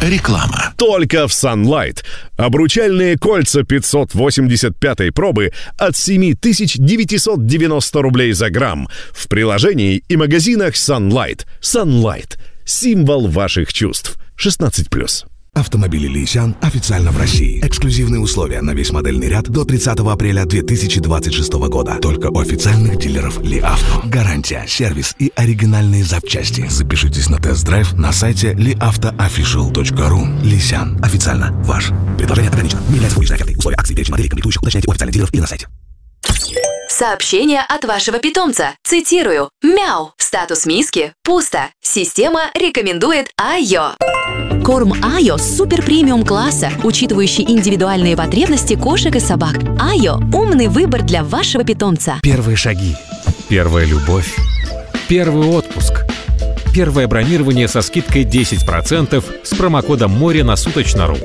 Реклама. Только в Sunlight. Обручальные кольца 585-й пробы от 7990 рублей за грамм. В приложении и магазинах Sunlight. Sunlight. Символ ваших чувств. 16+. Автомобили Лисян официально в России. Эксклюзивные условия на весь модельный ряд до 30 апреля 2026 года. Только у официальных дилеров Ли Авто. Гарантия, сервис и оригинальные запчасти. Запишитесь на тест-драйв на сайте liautoofficial.ru. Лисян. Официально ваш. Предложение ограничено. Не является публичной офертой. Условия акций, перечень моделей, комплектующих уточняйте у официальных дилеров или на сайте. Сообщение от вашего питомца. Цитирую. Мяу. Статус миски. Пусто. Система рекомендует Айо. Корм Айо супер премиум класса, учитывающий индивидуальные потребности кошек и собак. Айо – умный выбор для вашего питомца. Первые шаги. Первая любовь. Первый отпуск. Первое бронирование со скидкой 10% с промокодом «Море» на Суточно.ру.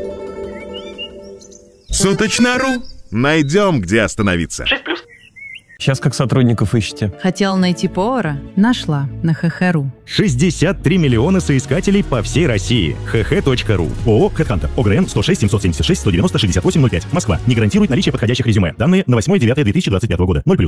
Суточно.ру. Найдем, где остановиться. 6+. Сейчас как сотрудников ищете? Хотела найти повара? Нашла на ХХ.ру. 63 миллиона соискателей по всей России. hh.ru. ООО «Хэдхантер». ОГРН 106 776 190 68 05. Москва. Не гарантирует наличие подходящих резюме. Данные на 8-9-2025 года. 0+.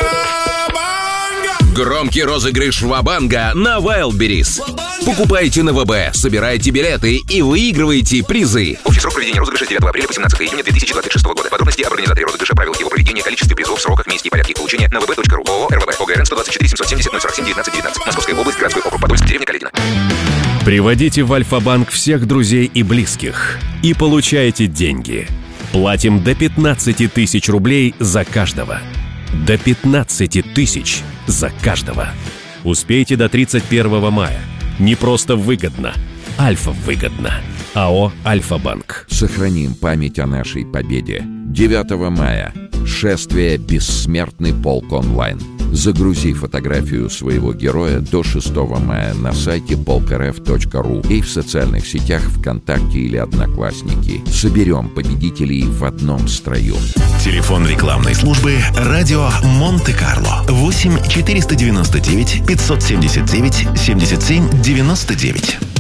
Громкий розыгрыш Ва-банга на Wildberries. Покупайте на ВБ, собирайте билеты и выигрывайте призы. Общий срок проведения розыгрыша с 9 апреля по 17 июня 2026 года. Подробности об организаторе розыгрыша, правилах его проведения, количестве призов, сроках, месте и порядке их получения на vb.ru. ООО «РВБ». ОГРН 124 770 047 19 19. Московская область, городской округ Подольск, деревня Каледино. Приводите в Альфа-банк всех друзей и близких и получайте деньги. Платим до 15 тысяч рублей за каждого. До 15 тысяч за каждого. Успейте до 31 мая. Не просто выгодно. Альфа выгодно. АО «Альфа-банк». Сохраним память о нашей победе. 9 мая. Шествие «Бессмертный полк онлайн». Загрузи фотографию своего героя до 6 мая на сайте polkrf.ru и в социальных сетях ВКонтакте или Одноклассники. Соберем победителей в одном строю. Телефон рекламной службы «Радио Монте-Карло». 8 499 579 77 99.